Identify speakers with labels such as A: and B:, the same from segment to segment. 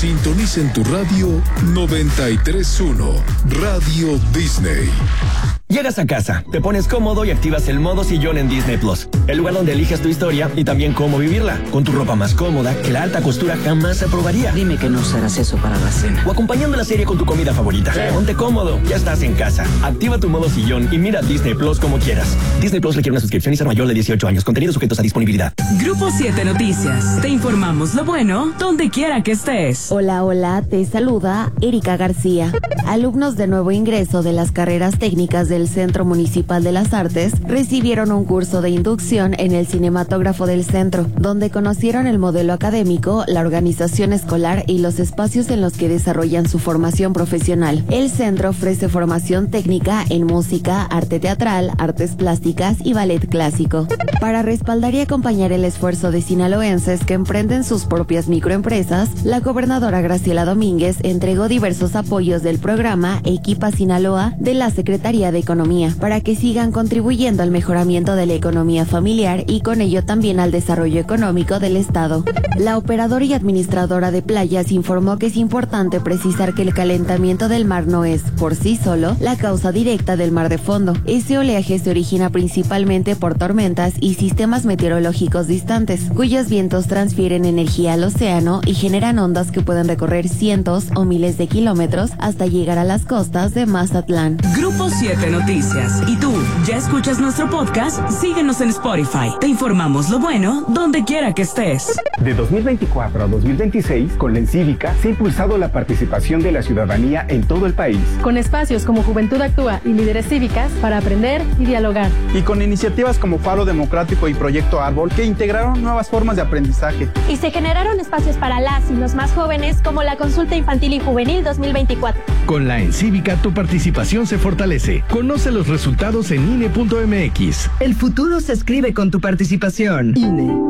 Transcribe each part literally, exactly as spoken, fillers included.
A: Sintoniza en tu radio noventa y tres punto uno, Radio Disney.
B: Llegas a casa, te pones cómodo y activas el modo sillón en Disney Plus, el lugar donde eliges tu historia y también cómo vivirla, con tu ropa más cómoda que la alta costura jamás aprobaría.
C: Dime que no usarás eso para la cena.
B: O acompañando la serie con tu comida favorita. Sí. Ponte cómodo, ya estás en casa. Activa tu modo sillón y mira Disney Plus como quieras. Disney Plus requiere una suscripción y ser mayor de dieciocho años. Contenidos sujetos a disponibilidad.
D: Grupo siete Noticias. Te informamos lo bueno donde quiera que estés.
E: Hola, hola, te saluda Erika García. Alumnos de nuevo ingreso de las carreras técnicas del Centro Municipal de las Artes recibieron un curso de inducción en el cinematógrafo del centro, donde conocieron el modelo académico, la organización escolar y los espacios en los que desarrollan su formación profesional. El centro ofrece formación técnica en música, arte teatral, artes plásticas y ballet clásico. Para respaldar y acompañar el esfuerzo de sinaloenses que emprenden sus propias microempresas, la gobernadora Graciela Domínguez entregó diversos apoyos del programa Equipa Sinaloa de la Secretaría de Economía, para que sigan contribuyendo al mejoramiento de la economía familiar y con ello también al desarrollo económico del Estado. La operadora y administradora de playas informó que es importante precisar que el calentamiento del mar no es, por sí solo, la causa directa del mar de fondo. Ese oleaje se origina principalmente por tormentas y sistemas meteorológicos distantes, cuyos vientos transfieren energía al océano y generan ondas que pueden recorrer cientos o miles de kilómetros hasta llegar a las costas de Mazatlán.
D: Grupo siete Noticias. ¿Y tú, ya escuchas nuestro podcast? Síguenos en Spotify. Te informamos lo bueno donde quiera que estés.
F: De dos mil veinticuatro a dos mil veintiséis, con la Encívica, se ha impulsado la participación de la ciudadanía en todo el país.
G: Con espacios como Juventud Actúa y Líderes Cívicas para aprender y dialogar.
H: Y con iniciativas como Faro Democrático y Proyecto Árbol que integraron nuevas formas de aprendizaje.
I: Y se generaron espacios para las y los más jóvenes como la Consulta Infantil y Juvenil dos mil veinticuatro.
J: Con la Encívica tu participación se fortalece. Conoce los resultados en I N E punto M X.
K: El futuro se escribe con tu participación. I N E.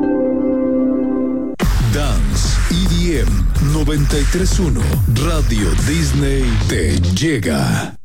A: Dance E D M noventa y tres punto uno, Radio Disney te llega.